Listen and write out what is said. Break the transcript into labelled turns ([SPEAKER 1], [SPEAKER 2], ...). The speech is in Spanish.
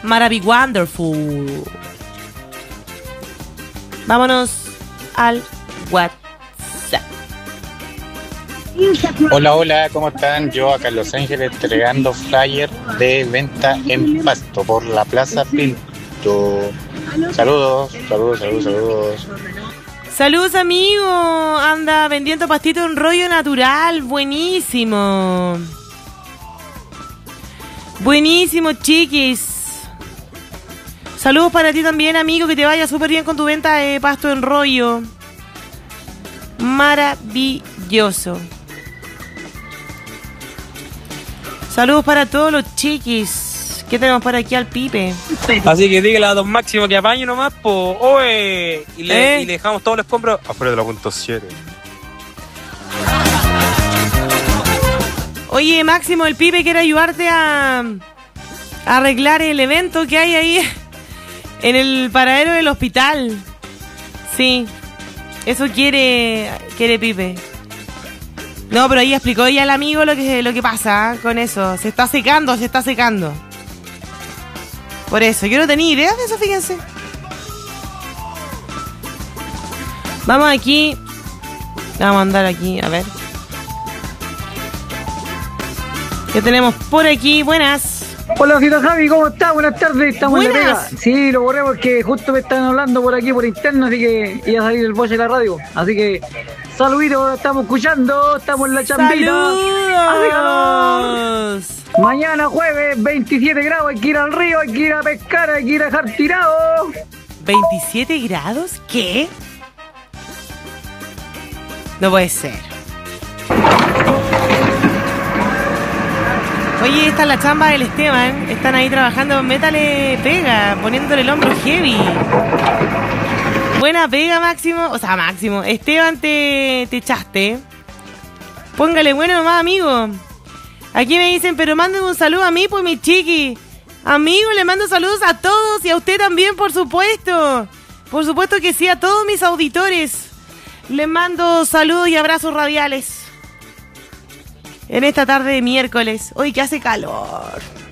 [SPEAKER 1] Maravi Wonderful. Vámonos al WhatsApp.
[SPEAKER 2] Hola, hola, ¿cómo están? Yo acá en Los Ángeles entregando flyer de venta en Pasto por la Plaza Pinto. Saludos, saludos, saludos, saludos.
[SPEAKER 1] Saludos, amigo. Anda vendiendo pastito en rollo natural. Buenísimo. Buenísimo, chiquis. Saludos para ti también, amigo. Que te vaya súper bien con tu venta de pasto en rollo. Maravilloso. Saludos para todos los chiquis. ¿Qué tenemos por aquí al Pipe?
[SPEAKER 3] Así que dígale a Don Máximo que apañe nomás, po. ¡Oye! Y le dejamos todos los compros afuera de la punto 7.
[SPEAKER 1] Oye, Máximo, el Pipe quiere ayudarte a arreglar el evento que hay ahí en el paradero del hospital. Sí, eso quiere Pipe. No, pero ahí explicó ya el amigo lo que pasa con eso. Se está secando. Por eso, yo no tenía idea de eso, fíjense. Vamos aquí. Vamos a andar aquí, a ver. ¿Qué tenemos por aquí? Buenas.
[SPEAKER 4] Hola, Fito Javi, ¿cómo estás? Buenas tardes, estamos
[SPEAKER 1] Buenas.
[SPEAKER 4] en la pega. Sí, lo borré porque justo me están hablando por aquí por interno, así que iba a salir el boche de la radio. Así que, saluditos, estamos escuchando, estamos en la chambita.
[SPEAKER 1] ¡Saludos!
[SPEAKER 4] Mañana jueves, 27 grados, hay que ir al río, hay que ir a pescar, hay que ir a dejar tirado.
[SPEAKER 1] ¿27 grados? ¿Qué? No puede ser. Oye, esta es la chamba del Esteban. Están ahí trabajando. Métale pega, poniéndole el hombro heavy. Buena pega, Máximo. O sea, Máximo. Esteban, te echaste. Póngale bueno nomás, amigo. Aquí me dicen, pero manden un saludo a mí, pues, mi chiqui. Amigo, le mando saludos a todos y a usted también, por supuesto. Por supuesto que sí, a todos mis auditores. Les mando saludos y abrazos radiales. En esta tarde de miércoles. Hoy que hace calor.